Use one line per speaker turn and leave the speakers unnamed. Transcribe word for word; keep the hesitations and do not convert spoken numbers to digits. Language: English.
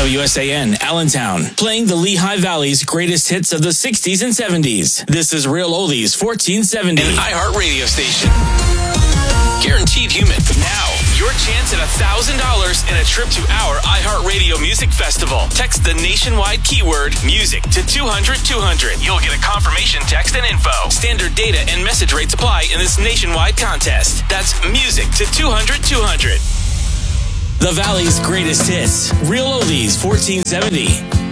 W S A N, Allentown, playing the Lehigh Valley's greatest hits of the sixties and seventies. This is Real Oldies fourteen seventy.
An iHeart radio station. Guaranteed human. Now, your chance at one thousand dollars and a trip to our iHeart Radio Music Festival. Text the nationwide keyword music to two hundred two hundred. You'll get a confirmation text and info. Standard data and message rates apply in this nationwide contest. That's music to two hundred two hundred.
The Valley's greatest hits. Real Oldies fourteen seventy.